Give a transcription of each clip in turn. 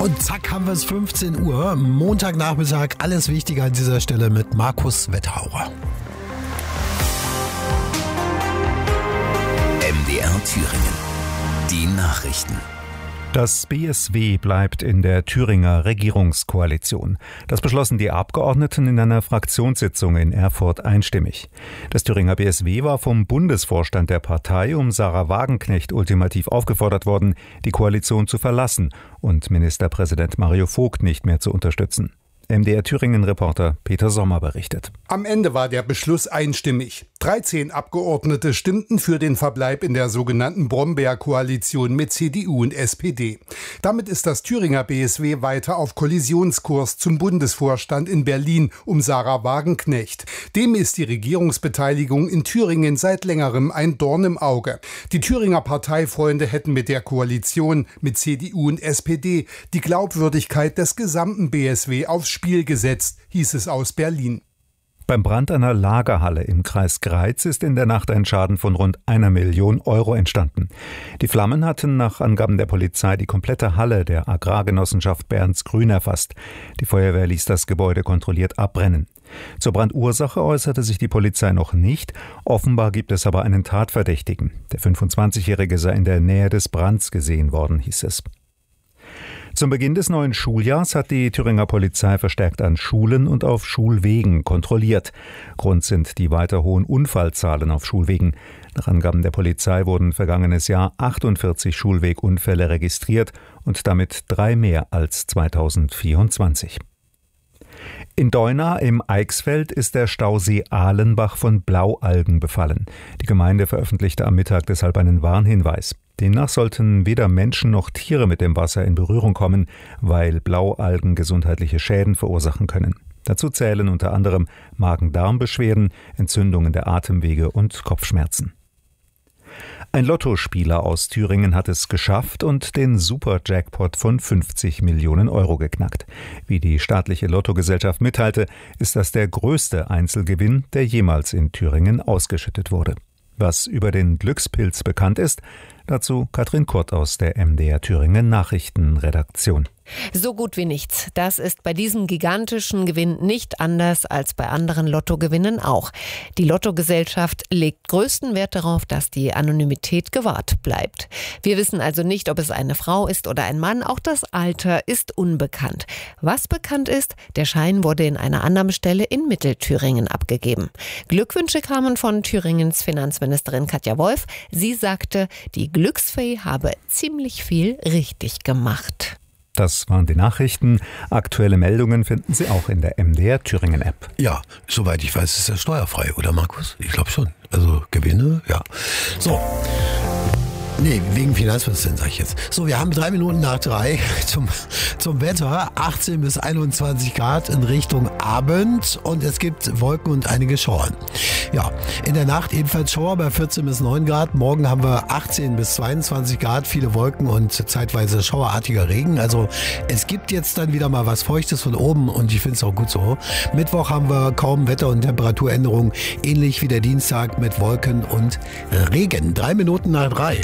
Und zack, haben wir es 15 Uhr, Montagnachmittag, alles Wichtige an dieser Stelle mit Markus Wetthauer. MDR Thüringen. Die Nachrichten. Das BSW bleibt in der Thüringer Regierungskoalition. Das beschlossen die Abgeordneten in einer Fraktionssitzung in Erfurt einstimmig. Das Thüringer BSW war vom Bundesvorstand der Partei um Sarah Wagenknecht ultimativ aufgefordert worden, die Koalition zu verlassen und Ministerpräsident Mario Vogt nicht mehr zu unterstützen. MDR Thüringen-Reporter Peter Sommer berichtet. Am Ende war der Beschluss einstimmig. 13 Abgeordnete stimmten für den Verbleib in der sogenannten Brombeer-Koalition mit CDU und SPD. Damit ist das Thüringer BSW weiter auf Kollisionskurs zum Bundesvorstand in Berlin um Sarah Wagenknecht. Dem ist die Regierungsbeteiligung in Thüringen seit längerem ein Dorn im Auge. Die Thüringer Parteifreunde hätten mit der Koalition mit CDU und SPD die Glaubwürdigkeit des gesamten BSW aufs Spiel gesetzt, hieß es aus Berlin. Beim Brand einer Lagerhalle im Kreis Greiz ist in der Nacht ein Schaden von rund 1 Million Euro entstanden. Die Flammen hatten nach Angaben der Polizei die komplette Halle der Agrargenossenschaft Bernsgrün erfasst. Die Feuerwehr ließ das Gebäude kontrolliert abbrennen. Zur Brandursache äußerte sich die Polizei noch nicht. Offenbar gibt es aber einen Tatverdächtigen. Der 25-Jährige sei in der Nähe des Brands gesehen worden, hieß es. Zum Beginn des neuen Schuljahrs hat die Thüringer Polizei verstärkt an Schulen und auf Schulwegen kontrolliert. Grund sind die weiter hohen Unfallzahlen auf Schulwegen. Nach Angaben der Polizei wurden vergangenes Jahr 48 Schulwegunfälle registriert und damit 3 mehr als 2024. In Deuna im Eichsfeld ist der Stausee Ahlenbach von Blaualgen befallen. Die Gemeinde veröffentlichte am Mittag deshalb einen Warnhinweis. Demnach sollten weder Menschen noch Tiere mit dem Wasser in Berührung kommen, weil Blaualgen gesundheitliche Schäden verursachen können. Dazu zählen unter anderem Magen-Darm-Beschwerden, Entzündungen der Atemwege und Kopfschmerzen. Ein Lottospieler aus Thüringen hat es geschafft und den Super-Jackpot von 50 Millionen Euro geknackt. Wie die staatliche Lottogesellschaft mitteilte, ist das der größte Einzelgewinn, der jemals in Thüringen ausgeschüttet wurde. Was über den Glückspilz bekannt ist, dazu Katrin Kurt aus der MDR Thüringen Nachrichtenredaktion. So gut wie nichts. Das ist bei diesem gigantischen Gewinn nicht anders als bei anderen Lottogewinnen auch. Die Lottogesellschaft legt größten Wert darauf, dass die Anonymität gewahrt bleibt. Wir wissen also nicht, ob es eine Frau ist oder ein Mann. Auch das Alter ist unbekannt. Was bekannt ist, der Schein wurde in einer Annahmestelle in Mittelthüringen abgegeben. Glückwünsche kamen von Thüringens Finanzministerin Katja Wolf. Sie sagte, die Glücksfee habe ziemlich viel richtig gemacht. Das waren die Nachrichten. Aktuelle Meldungen finden Sie auch in der MDR Thüringen App. Ja, soweit ich weiß, ist das steuerfrei, oder Markus? Ich glaube schon. Also Gewinne, ja. So. Nee, wegen Finanzministerin sage ich jetzt. So, wir haben 3 Minuten nach 3 zum Wetter. 18 bis 21 Grad in Richtung Abend und es gibt Wolken und einige Schauern. Ja, in der Nacht ebenfalls Schauer bei 14 bis 9 Grad. Morgen haben wir 18 bis 22 Grad, viele Wolken und zeitweise schauerartiger Regen. Also es gibt jetzt dann wieder mal was Feuchtes von oben und ich finde es auch gut so. Mittwoch haben wir kaum Wetter- und Temperaturänderungen, ähnlich wie der Dienstag mit Wolken und Regen. 3 Minuten nach 3.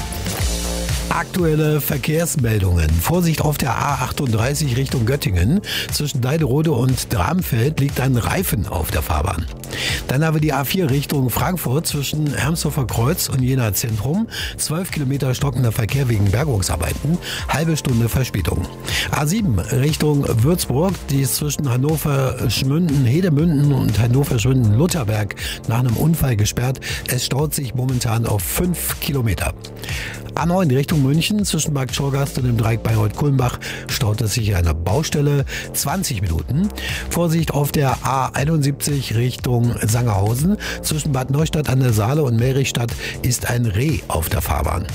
Aktuelle Verkehrsmeldungen. Vorsicht auf der A38 Richtung Göttingen. Zwischen Deiderode und Dramfeld liegt ein Reifen auf der Fahrbahn. Dann haben wir die A4 Richtung Frankfurt zwischen Hermsdorfer Kreuz und Jena Zentrum. 12 Kilometer stockender Verkehr wegen Bergungsarbeiten. Halbe Stunde Verspätung. A7 Richtung Würzburg. Die ist zwischen Hannover-Schmünden, Hedemünden und Hannover-Schmünden-Lutherberg nach einem Unfall gesperrt. Es staut sich momentan auf 5 Kilometer. A9 Richtung München, zwischen Bad Schorgast und dem Dreieck Bayreuth-Kulmbach staut es sich an einer Baustelle 20 Minuten. Vorsicht auf der A71 Richtung Sangerhausen, zwischen Bad Neustadt an der Saale und Merichstadt ist ein Reh auf der Fahrbahn.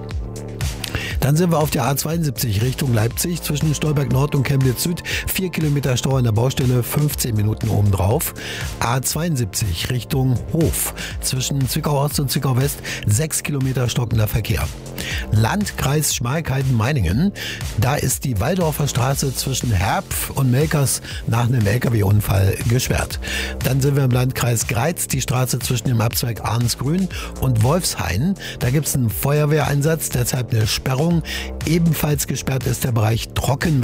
Dann sind wir auf der A72 Richtung Leipzig, zwischen Stolberg Nord und Chemnitz Süd. 4 Kilometer Stau an der Baustelle, 15 Minuten obendrauf. A72 Richtung Hof, zwischen Zwickau Ost und Zwickau West. 6 Kilometer stockender Verkehr. Landkreis Schmalkalden-Meiningen. Da ist die Walldorfer Straße zwischen Herpf und Melkers nach einem LKW-Unfall gesperrt. Dann sind wir im Landkreis Greiz, die Straße zwischen dem Abzweig Ahrensgrün und Wolfshain. Da gibt es einen Feuerwehreinsatz, deshalb eine Sperrung. Ebenfalls gesperrt ist der Bereich Trockenweg